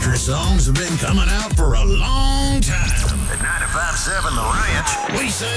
country songs have been coming out for a long time.